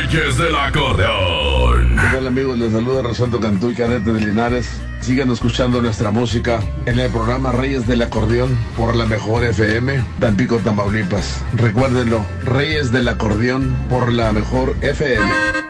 Reyes del Acordeón. ¿Qué tal, amigos? Les saluda Rosaldo Cantú y Cadete de Linares. Sigan escuchando nuestra música en el programa Reyes del Acordeón por la Mejor FM, Tampico, Tamaulipas. Recuérdenlo, Reyes del Acordeón por la Mejor FM.